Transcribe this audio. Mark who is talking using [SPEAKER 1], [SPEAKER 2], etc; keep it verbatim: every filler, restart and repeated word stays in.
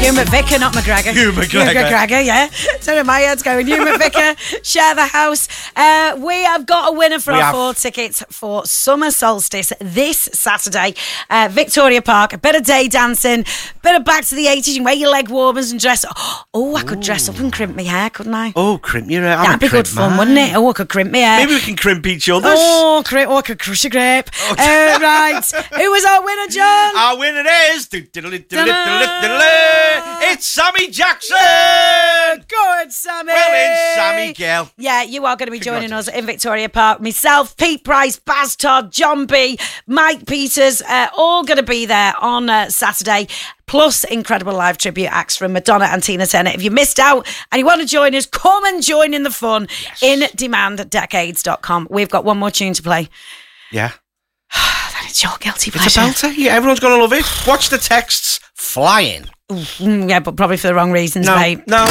[SPEAKER 1] Hugh McVicker, not McGregor.
[SPEAKER 2] Hugh McGregor.
[SPEAKER 1] Hugh McGregor, yeah. So in my head's going, Hugh McVicker, share the house. Uh, we have got a winner for
[SPEAKER 2] We
[SPEAKER 1] our
[SPEAKER 2] have.
[SPEAKER 1] four tickets for Summer Solstice this Saturday. Uh, Victoria Park, a bit of day dancing, bit of back to the eighties. You can wear your leg warmers and dress up. Oh, I could dress up and crimp my hair, couldn't I?
[SPEAKER 2] Oh, crimp your hair.
[SPEAKER 1] That'd be good fun, wouldn't it? Oh, I could crimp my hair.
[SPEAKER 2] Maybe we can crimp each other's.
[SPEAKER 1] Oh, cri- oh, I could crush a grape.
[SPEAKER 2] Oh.
[SPEAKER 1] Uh, right. Who was our winner, John?
[SPEAKER 2] Our winner is... It's Sammy Jackson!
[SPEAKER 1] Good, Sammy.
[SPEAKER 2] Well in, Sammy girl.
[SPEAKER 1] Yeah, you are going to be joining us in Victoria Park. Myself, Pete Price, Baz Todd, John B, Mike Peters, uh, all going to be there on uh, Saturday. Plus incredible live tribute acts from Madonna and Tina Turner. If you missed out and you want to join us, come and join in the fun.
[SPEAKER 2] Yes.
[SPEAKER 1] in demand decades dot com. We've got one more tune to play.
[SPEAKER 2] Yeah.
[SPEAKER 1] That is your guilty
[SPEAKER 2] It's a
[SPEAKER 1] pleasure.
[SPEAKER 2] belter. Yeah, everyone's going to love it. Watch the texts flying.
[SPEAKER 1] Mm, yeah, but probably for the wrong reasons,
[SPEAKER 2] No,
[SPEAKER 1] mate.
[SPEAKER 2] no.